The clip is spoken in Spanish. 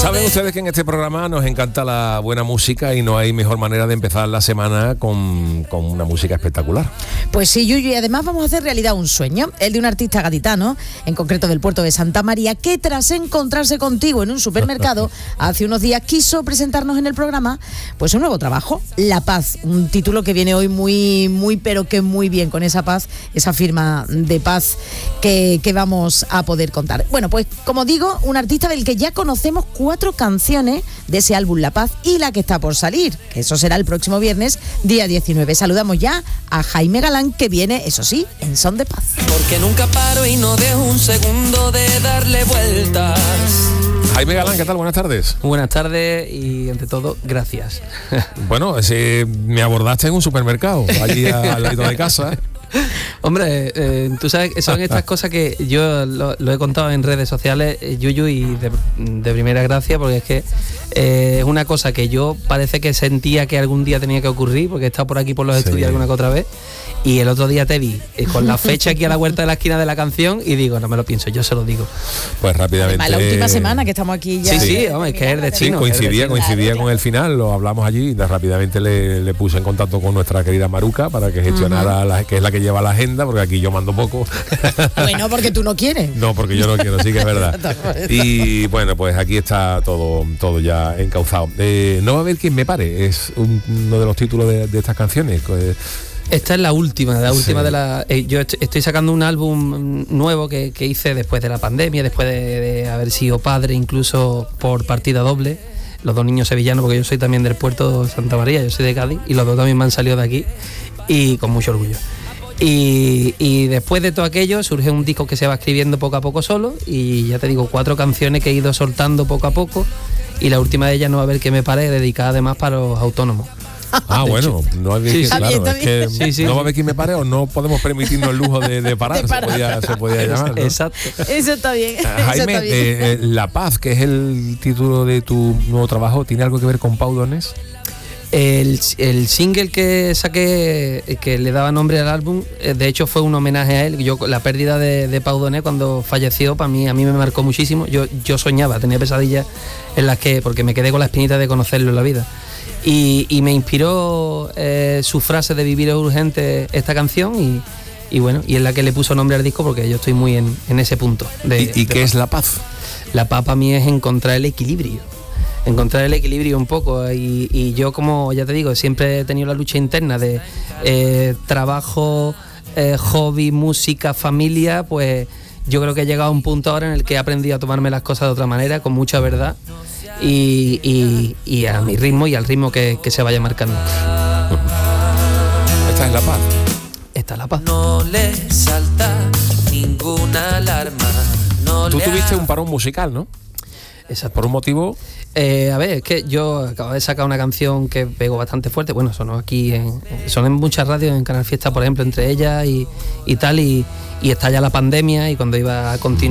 Saben ustedes que en este programa nos encanta la buena música y no hay mejor manera de empezar la semana con una música espectacular. Pues sí, Yuyu, y además vamos a hacer realidad un sueño, el de un artista gaditano, en concreto del puerto de Santa María, que tras encontrarse contigo en un supermercado hace unos días quiso presentarnos en el programa pues un nuevo trabajo, La Paz, un título que viene hoy muy pero que muy bien con esa paz, esa firma de paz que vamos a poder contar. Bueno, pues como digo, un artista del que ya conocemos 4 canciones de ese álbum La Paz y la que está por salir, que eso será el próximo viernes, día 19. Saludamos ya a Jaime Galán, que viene, eso sí, en son de paz. Porque nunca paro y no dejo un segundo de darle vueltas. Jaime Galán, ¿qué tal? Buenas tardes. Buenas tardes y, ante todo, gracias. Bueno, me abordaste en un supermercado, allí al lado de casa. Hombre, tú sabes, son estas cosas que yo lo he contado en redes sociales, Yuyu, y de primera gracia, porque es que es una cosa que yo parece que sentía que algún día tenía que ocurrir, porque he estado por aquí por los estudios alguna que otra vez, y el otro día te vi con la fecha aquí a la vuelta de la esquina de la canción y digo, no me lo pienso, yo se lo digo. Pues rápidamente. Además, la última semana que estamos aquí ya. Sí, hombre, es que es de chino. Sí, coincidía con el final, lo hablamos allí y rápidamente le puse en contacto con nuestra querida Maruca para que gestionara, que es la que lleva la agenda, porque aquí yo mando poco. Bueno, porque tú no quieres. No, porque yo no quiero, sí que es verdad. Y bueno, pues aquí está todo ya encauzado. No va a haber quien me pare, es uno de los títulos de estas canciones. Esta es la última de la... yo estoy sacando un álbum nuevo que hice después de la pandemia, después de haber sido padre, incluso por partida doble. Los 2 niños sevillanos, porque yo soy también del puerto de Santa María, yo soy de Cádiz, y los 2 también me han salido de aquí, y con mucho orgullo. Y después de todo aquello surge un disco que se va escribiendo poco a poco solo, y ya te digo, 4 canciones que he ido soltando poco a poco, y la última de ellas, No va a haber que me pare, dedicada además para los autónomos. Bueno, no hay que, claro, es que no va a haber quien me pare o no podemos permitirnos el lujo de parar, se podía llamar, ¿no? Exacto. Eso está bien. Jaime, está bien. La Paz, que es el título de tu nuevo trabajo, ¿tiene algo que ver con Pau Donés? El single que saqué, que le daba nombre al álbum, de hecho fue un homenaje a él. La pérdida de Pau Donés cuando falleció, a mí me marcó muchísimo. Yo soñaba, tenía pesadillas en las que, porque me quedé con la espinita de conocerlo en la vida. Y me inspiró su frase de vivir es urgente esta canción y bueno, y es la que le puso nombre al disco, porque yo estoy muy en ese punto. ¿Y qué es La Paz? La paz para mí es encontrar el equilibrio un poco, y yo, como ya te digo, siempre he tenido la lucha interna de trabajo, hobby, música, familia. Pues yo creo que he llegado a un punto ahora en el que he aprendido a tomarme las cosas de otra manera, con mucha verdad y a mi ritmo y al ritmo que se vaya marcando. Esta es La Paz. Esta es La Paz. No le salta ninguna alarma. Tú tuviste un parón musical, ¿no? Exacto. ¿Por un motivo? A ver, es que yo acabo de sacar una canción que pegó bastante fuerte. Bueno, sonó aquí, sonó en muchas radios, en Canal Fiesta, por ejemplo, entre ellas y tal, y está ya la pandemia, y cuando iba a continuar